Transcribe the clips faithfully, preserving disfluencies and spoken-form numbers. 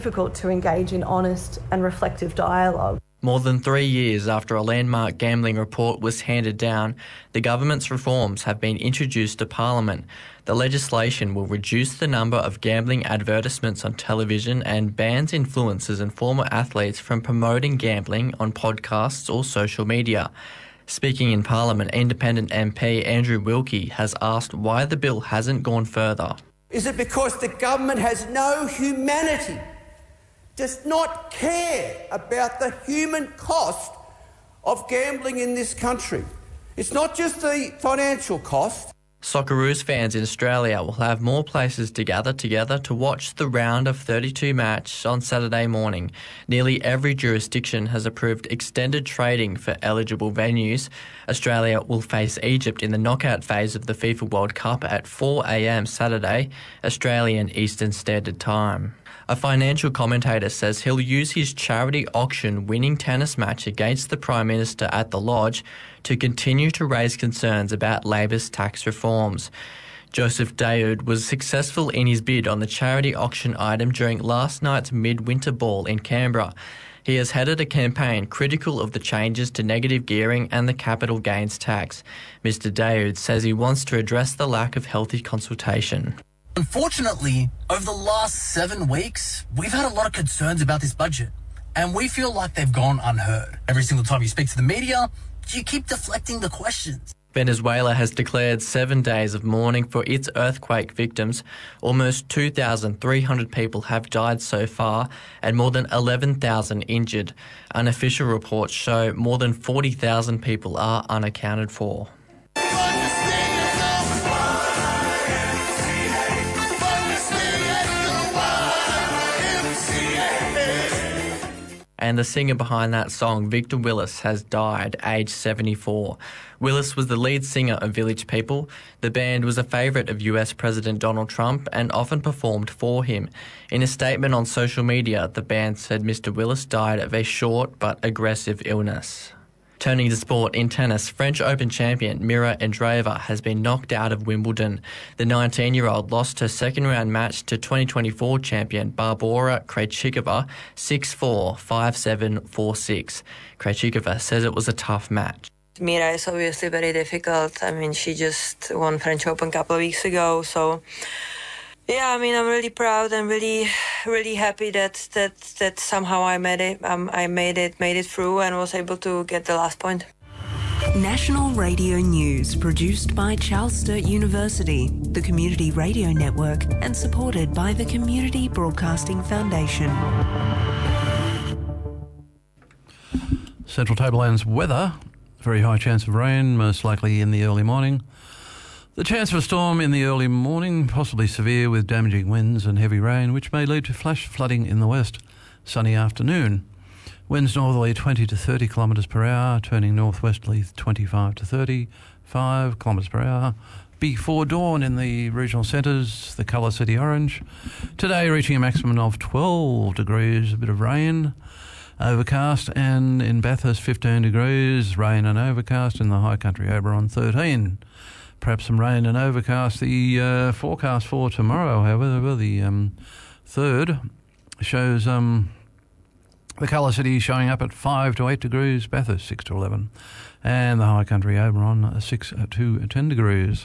Difficult to engage in honest and reflective dialogue. More than three years after a landmark gambling report was handed down, the government's reforms have been introduced to Parliament. The legislation will reduce the number of gambling advertisements on television and bans influencers and former athletes from promoting gambling on podcasts or social media. Speaking in Parliament, Independent M P Andrew Wilkie has asked why the bill hasn't gone further. Is it because the government has no humanity? Does not care about the human cost of gambling in this country? It's not just the financial cost. Socceroos fans in Australia will have more places to gather together to watch the round of thirty-two match on Saturday morning. Nearly every jurisdiction has approved extended trading for eligible venues. Australia will face Egypt in the knockout phase of the FIFA World Cup at four a m Saturday, Australian Eastern Standard Time. A financial commentator says he'll use his charity auction winning tennis match against the Prime Minister at the Lodge to continue to raise concerns about Labor's tax reforms. Joseph Daoud was successful in his bid on the charity auction item during last night's midwinter ball in Canberra. He has headed a campaign critical of the changes to negative gearing and the capital gains tax. Mister Daoud says he wants to address the lack of healthy consultation. Unfortunately, over the last seven weeks, we've had a lot of concerns about this budget, and we feel like they've gone unheard. Every single time you speak to the media, you keep deflecting the questions. Venezuela has declared seven days of mourning for its earthquake victims. Almost two thousand three hundred people have died so far and more than eleven thousand injured. Unofficial reports show more than forty thousand people are unaccounted for. And the singer behind that song, Victor Willis, has died, aged seventy-four. Willis was the lead singer of Village People. The band was a favourite of U S President Donald Trump and often performed for him. In a statement on social media, the band said Mister Willis died of a short but aggressive illness. Turning to sport, in tennis, French Open champion Mira Andreeva has been knocked out of Wimbledon. The nineteen-year-old lost her second-round match to twenty twenty-four champion Barbora Krejcikova six four, five seven, four six. Krejcikova says it was a tough match. Mira is obviously very difficult. I mean, she just won French Open a couple of weeks ago, so... Yeah, I mean, I'm really proud and really, really happy that that that somehow I made it. Um, I made it, made it through, and was able to get the last point. National Radio News, produced by Charles Sturt University, the Community Radio Network, and supported by the Community Broadcasting Foundation. Central Tablelands weather: very high chance of rain, most likely in the early morning. The chance of a storm in the early morning, possibly severe with damaging winds and heavy rain, which may lead to flash flooding in the west. Sunny afternoon. Winds northerly twenty to thirty kilometres per hour, turning northwesterly twenty-five to thirty-five kilometres per hour. Before dawn in the regional centres, the colour city orange. Today reaching a maximum of twelve degrees, a bit of rain. Overcast, and in Bathurst fifteen degrees, rain and overcast. In the high country Oberon thirteen. Perhaps some rain and overcast. The uh, forecast for tomorrow, however, the um, third, shows um, the colour city showing up at five to eight degrees, Bathurst six to eleven, and the high country Oberon six to ten degrees.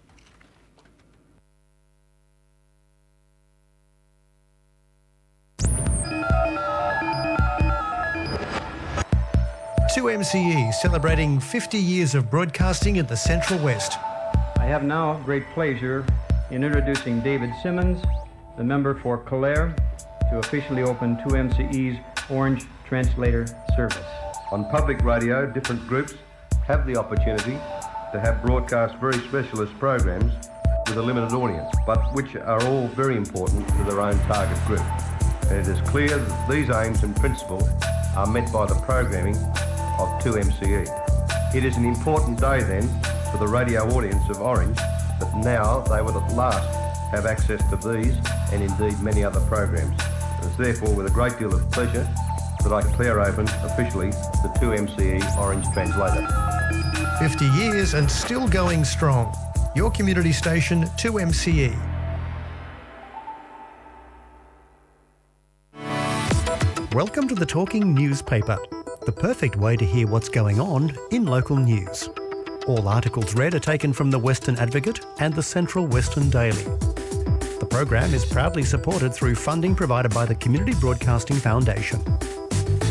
two M C E celebrating fifty years of broadcasting in the Central West. I have now great pleasure in introducing David Simmons, the member for Clare, to officially open two M C E's Orange Translator service. On public radio, different groups have the opportunity to have broadcast very specialist programs with a limited audience, but which are all very important to their own target group. And it is clear that these aims and principles are met by the programming of two M C E. It is an important day then for the radio audience of Orange that now they will at last have access to these and indeed many other programs. And it's therefore with a great deal of pleasure that I declare open officially the two M C E Orange Translator. fifty years and still going strong. Your community station two M C E. Welcome to the Talking Newspaper, the perfect way to hear what's going on in local news. All articles read are taken from the Western Advocate and the Central Western Daily. The program is proudly supported through funding provided by the Community Broadcasting Foundation.